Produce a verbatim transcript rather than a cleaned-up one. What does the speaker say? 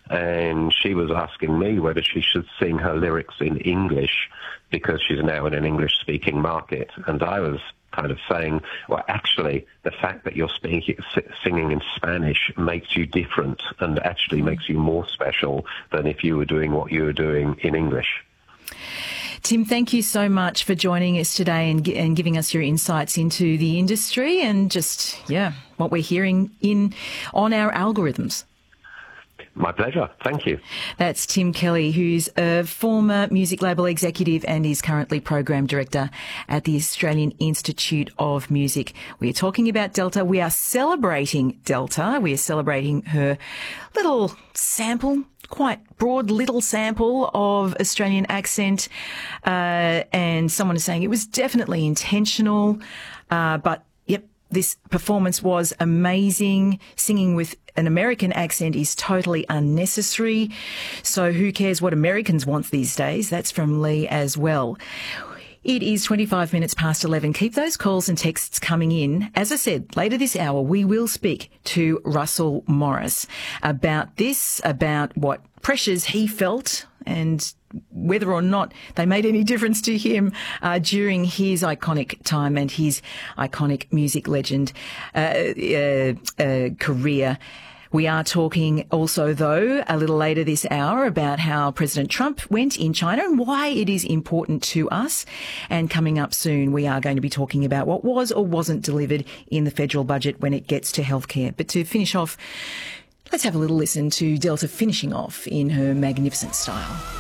and she was asking me whether she should sing her lyrics in English because she's now in an English-speaking market. And I was kind of saying, well, actually, the fact that you're speaking, singing in Spanish makes you different and actually makes you more special than if you were doing what you were doing in English. Tim, thank you so much for joining us today and, and giving us your insights into the industry and just, yeah, what we're hearing in on our algorithms. My pleasure. Thank you. That's Tim Kelly, who's a former music label executive and is currently Program Director at the Australian Institute of Music. We are talking about Delta. We are celebrating Delta. We are celebrating her little sample, quite broad little sample of Australian accent. Uh, and someone is saying it was definitely intentional, uh, but yep, this performance was amazing. Singing with an American accent is totally unnecessary. So who cares what Americans want these days? That's from Lee as well. It is twenty-five minutes past eleven. Keep those calls and texts coming in. As I said, later this hour, we will speak to Russell Morris about this, about what pressures he felt and whether or not they made any difference to him uh, during his iconic time and his iconic music legend uh, uh, uh, career. We are talking also, though, a little later this hour about how President Trump went in China and why it is important to us. And coming up soon, we are going to be talking about what was or wasn't delivered in the federal budget when it gets to healthcare. But to finish off, let's have a little listen to Delta finishing off in her magnificent style.